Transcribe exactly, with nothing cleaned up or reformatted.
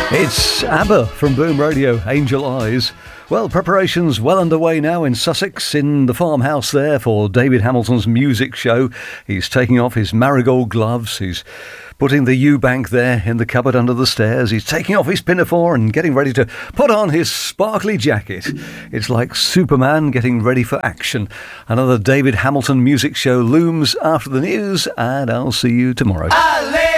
It's ABBA from Boom Radio, Angel Eyes. Well, preparations well underway now in Sussex, in the farmhouse there for David Hamilton's music show. He's taking off his marigold gloves, he's putting the Eubank there in the cupboard under the stairs, he's taking off his pinafore and getting ready to put on his sparkly jacket. It's like Superman getting ready for action. Another David Hamilton music show looms after the news, and I'll see you tomorrow. Ale!